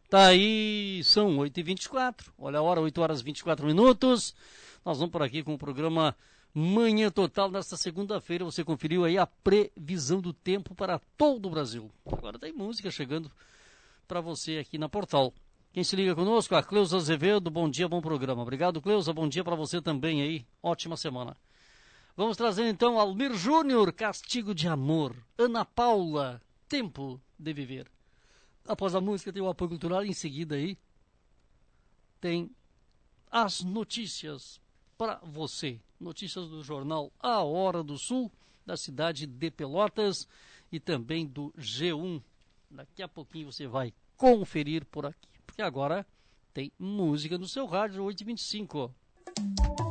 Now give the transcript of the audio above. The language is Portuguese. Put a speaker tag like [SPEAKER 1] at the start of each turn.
[SPEAKER 1] Tá aí, são 8h24, olha a hora, 8 horas e 24 minutos. Nós vamos por aqui com o programa Manhã Total nesta segunda-feira. Você conferiu aí a previsão do tempo para todo o Brasil. Agora tem música chegando para você aqui na Portal. Quem se liga conosco? A Cleusa Azevedo, bom dia, bom programa. Obrigado, Cleusa, bom dia para você também aí, ótima semana. Vamos trazer então Almir Júnior, Castigo de Amor. Ana Paula, Tempo de Viver. Após a música tem o apoio cultural, em seguida aí tem as notícias para você. Notícias do jornal A Hora do Sul, da cidade de Pelotas e também do G1. Daqui a pouquinho você vai conferir por aqui, porque agora tem música no seu rádio, 8h25.